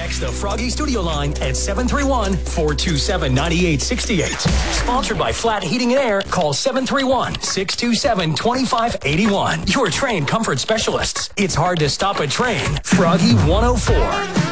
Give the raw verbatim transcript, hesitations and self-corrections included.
Text the Froggy Studio line at seven three one, four two seven, nine eight six eight. Sponsored by Flat Heating and Air. Call seven three one, six two seven, two five eight one. Your train comfort specialists. It's hard to stop a train. Froggy one oh four.